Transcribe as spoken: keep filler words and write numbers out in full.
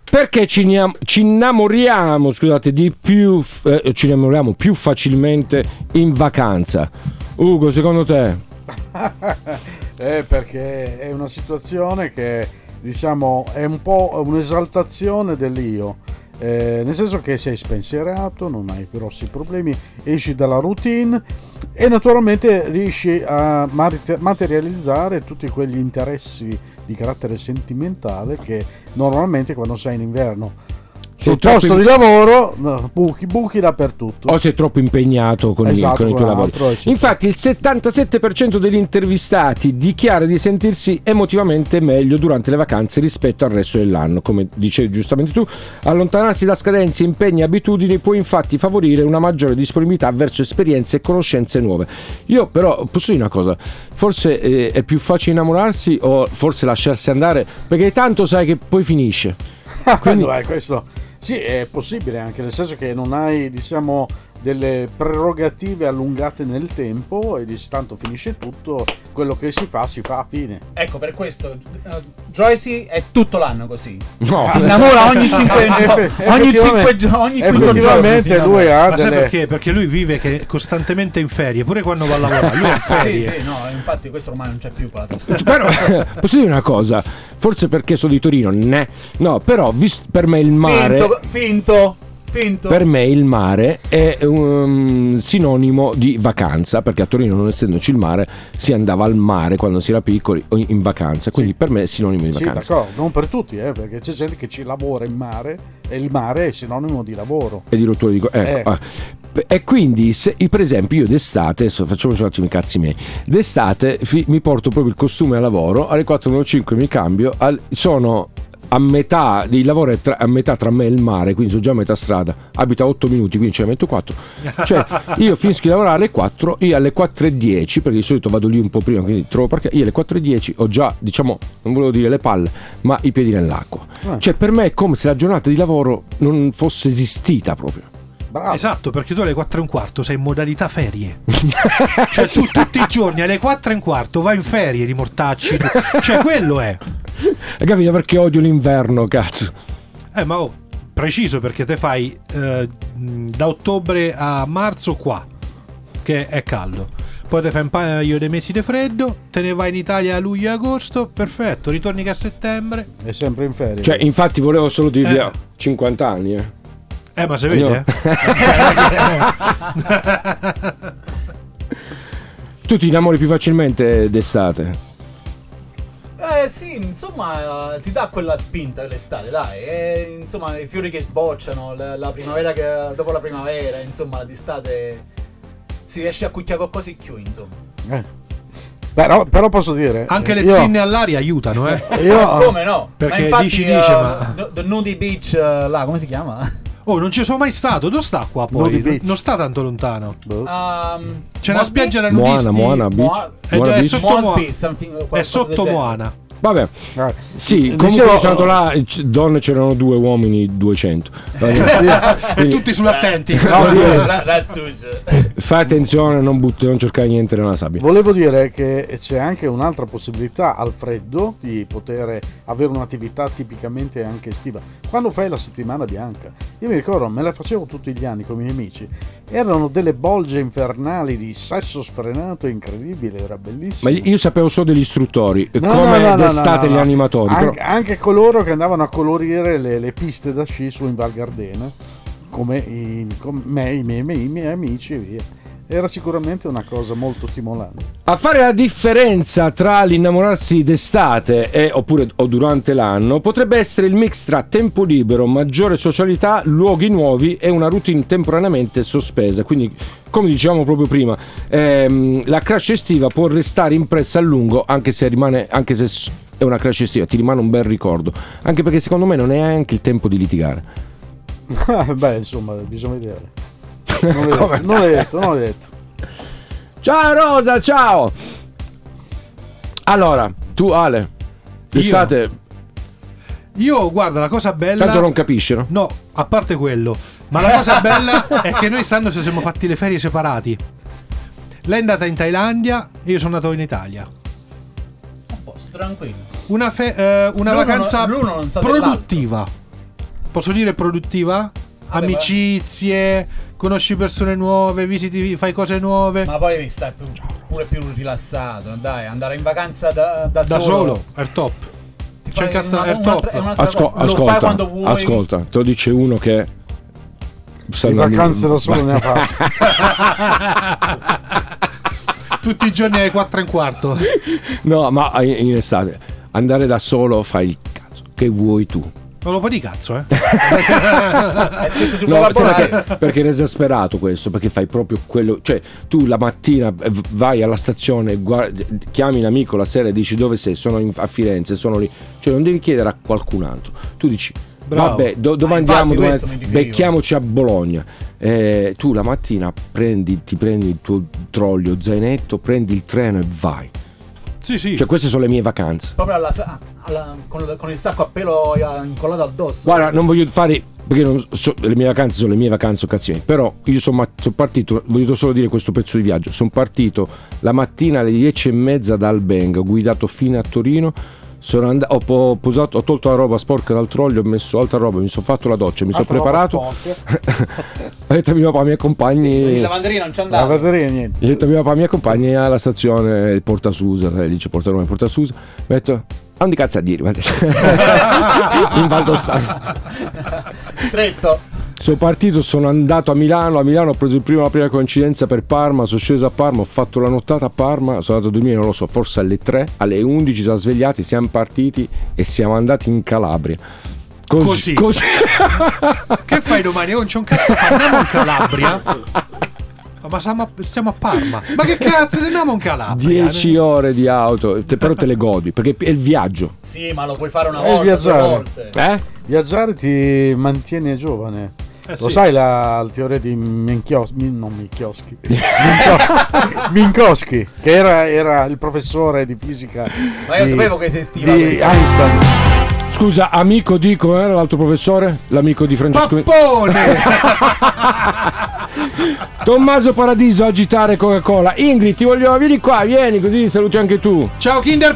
Perché ci, niam- ci innamoriamo, scusate, di più eh, ci innamoriamo più facilmente in vacanza? Ugo, secondo te? eh, perché è una situazione che, diciamo, è un po' un'esaltazione dell'io. Eh, nel senso che sei spensierato, non hai grossi problemi, esci dalla routine e naturalmente riesci a materializzare tutti quegli interessi di carattere sentimentale che normalmente quando sei in inverno sul posto in... di lavoro no, buchi, buchi dappertutto o sei troppo impegnato con, esatto, i, con i tuoi lavori. Eccetera. Infatti il settantasette per cento degli intervistati dichiara di sentirsi emotivamente meglio durante le vacanze rispetto al resto dell'anno. Come dicevi giustamente tu, allontanarsi da scadenze, impegni e abitudini può infatti favorire una maggiore disponibilità verso esperienze e conoscenze nuove. Io però posso dire una cosa, forse eh, è più facile innamorarsi o forse lasciarsi andare, perché tanto sai che poi finisce. Quindi no, questo sì, è possibile, anche nel senso che non hai, diciamo, delle prerogative allungate nel tempo e dici tanto finisce tutto, quello che si fa si fa a fine. Ecco, per questo uh, Joycey è tutto l'anno così. No. Si innamora ogni cinque ogni cinque giorni. Effettivamente giorni, lui ha ma delle... sai perché? Perché lui vive che costantemente in ferie, pure quando va a lavorare, lui è in ferie. Sì, sì, no, infatti questo ormai non c'è più qua la testa. Però posso dire una cosa, forse perché sono di Torino, né? No, però visto, per me il mare Finto, finto. Finto. Per me il mare è un sinonimo di vacanza, perché a Torino, non essendoci il mare, si andava al mare quando si era piccoli o in vacanza, quindi sì, per me è sinonimo di vacanza. Sì, d'accordo, non per tutti, eh, perché c'è gente che ci lavora in mare e il mare è sinonimo di lavoro e di rottura di co- ecco. eh. E quindi se, per esempio io d'estate, adesso facciamo un attimo i cazzi miei, d'estate fi, mi porto proprio il costume a lavoro, alle quattro e cinque mi cambio, al, sono a metà di lavoro, è tra, a metà tra me e il mare, quindi sono già a metà strada, abita otto minuti, quindi ce ne metto quattro, cioè io finisco di lavorare alle quattro, io alle quattro e dieci, perché di solito vado lì un po' prima, quindi trovo perché io alle quattro e dieci ho già, diciamo, non volevo dire le palle, ma i piedi nell'acqua, eh. Cioè per me è come se la giornata di lavoro non fosse esistita proprio. Bravo. Esatto, perché tu alle quattro e un quarto sei in modalità ferie. Cioè tu tutti i giorni alle quattro e un quarto vai in ferie di mortacci. Cioè quello è. Hai capito perché odio l'inverno, cazzo? Eh ma oh, preciso, perché te fai eh, da ottobre a marzo qua, che è caldo. Poi te fai un paio di mesi di freddo, te ne vai in Italia a luglio e agosto, perfetto, ritorni che a settembre. È sempre in ferie. Cioè, infatti volevo solo dirvi eh. a cinquanta anni, eh. Eh ma se vede, no. eh? Tu ti innamori più facilmente d'estate? Eh sì, insomma, uh, ti dà quella spinta l'estate, dai. E, insomma, i fiori che sbocciano, la, la primavera che dopo la primavera, insomma, d'estate si riesce a cucchiare qualcosa di più, insomma. Eh. Però, però posso dire, anche le io, zinne all'aria aiutano, eh? Io, come no? Perché ma infatti, dici, dice, uh, ma... The, the Nudie Beach, uh, là, come si chiama? Oh, non ci sono mai stato. Dove sta qua poi? Non sta tanto lontano. Um, C'è una spiaggia da nudisti. Moana, Moana Beach. Moa- Moana è, Beach. sotto Moana. È sotto Moana. Vabbè, ah, sì, dicevo, comunque io sono andato là, donne c'erano due, uomini duecento. E tutti sull'attenti. No, io, fai attenzione, non, butti, non cercare niente nella sabbia. volevo dire che c'è anche un'altra possibilità al freddo di poter avere un'attività tipicamente anche estiva. Quando fai la settimana bianca, io mi ricordo, me la facevo tutti gli anni con i miei amici, erano delle bolge infernali di sesso sfrenato incredibile, era bellissimo. Ma io sapevo solo degli istruttori, No, come no, no, d'estate no, no, no. gli animatori. Anche, però... anche coloro che andavano a colorire le, le piste da sci su in Val Gardena, come, i, come me, i miei, i miei amici e via. Era sicuramente una cosa molto stimolante. A fare la differenza tra l'innamorarsi d'estate e, oppure o durante l'anno potrebbe essere il mix tra tempo libero, maggiore socialità, luoghi nuovi e una routine temporaneamente sospesa. Quindi, come dicevamo proprio prima, ehm, la crash estiva può restare impressa a lungo, anche se rimane, anche se è una crash estiva, ti rimane un bel ricordo. Anche perché secondo me non è anche il tempo di litigare. Beh, insomma, bisogna vedere. Non l'ho detto, non l'ho detto, non l'ho detto. Ciao Rosa, ciao. Allora, tu Ale, d'estate... Io, guarda, la cosa bella... Tanto non capisci, no? No, a parte quello. Ma la cosa bella è che noi stando ci siamo fatti le ferie separati. Lei è andata in Thailandia e io sono andato in Italia. A posto, tranquillo. Una, fe- eh, una L'uno vacanza non- l'uno non sa produttiva. posso dire produttiva? Vabbè, Amicizie, conosci persone nuove, visiti, fai cose nuove. Ma poi stai più, pure più rilassato, dai, andare in vacanza da, da, Da solo. solo, è il top. Ti C'è fai il cazzo, una- è il un'altra- top. è un'altra Asco- cosa. Lo fai ascolta, quando vuoi. ascolta, te lo dice uno che sta Di andando- vacanze da solo ne ha fatte. Tutti i giorni alle quattro e un quarto. No, ma in in estate andare da solo fai il cazzo che vuoi tu. Non lo puoi di cazzo, eh? È scritto sul No, sai vocabolario. perché, perché è esasperato questo, perché fai proprio quello, cioè tu la mattina eh, vai alla stazione, guardi, chiami un amico la sera e dici dove sei, sono in- a Firenze, sono lì, cioè non devi chiedere a qualcun altro, tu dici Bravo. vabbè do- dove Ma andiamo, infatti dove- questo mi riferivo. becchiamoci a Bologna. Eh, tu la mattina prendi, ti prendi il tuo trollio, zainetto, prendi il treno e vai, Sì, sì. cioè queste sono le mie vacanze. Proprio alla, sa- alla- con, con il sacco a pelo eh, incollato addosso. Guarda, non voglio fare perché non so- le mie vacanze sono le mie vacanze occasioni, però io sono son partito, voglio solo dire questo pezzo di viaggio, sono partito la mattina alle dieci e mezza da Albenga, ho guidato fino a Torino, sono and- ho, po- posato, ho tolto la roba sporca dal trollio, ho messo altra roba, mi sono fatto la doccia, mi sono Altra roba preparato, sporca. ho detto a mio papà mi accompagni, Il lavanderia non ci La andava. lavanderia niente. ho detto a mio papà mi accompagni alla stazione il Porta Susa, sai, lì c'è Porta Roma e Porta Susa, mi ha detto ah, un di cazzo a dire, guarda. In Valdostano. Stretto. Sono partito, sono andato a Milano, a Milano ho preso il primo, la prima coincidenza per Parma, sono sceso a Parma, ho fatto la nottata a Parma, sono andato a dormire, non lo so, forse alle tre, alle undici siamo svegliati, siamo partiti e siamo andati in Calabria. Così. così. Che fai domani? Oh, non c'è un cazzo da fare. Andiamo in Calabria. Ma stiamo a, stiamo a Parma. Ma che cazzo, andiamo in Calabria? Dieci ore di auto, te- però te le godi, perché è il viaggio. Sì, ma lo puoi fare una Eh, volta, due viaggiare. volte. Eh? Viaggiare ti mantiene giovane. Eh, Lo sì. sai la, la teoria di Minkowski, non Minkowski, Minko- Minkowski, che era, era il professore di fisica Ma io di, sapevo che esistiva di questa. Einstein. Scusa, amico di come era l'altro professore? L'amico di Francesco Pappone! Tommaso Paradiso, agitare Coca-Cola. Ingrid, ti voglio, vieni qua, vieni così saluti anche tu. Ciao Kinder